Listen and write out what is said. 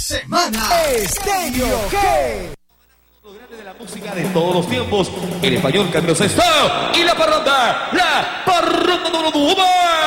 semana. Estéreo G. Grande de la música de todos los tiempos. El español Camilo Sesto y la parranda número 9.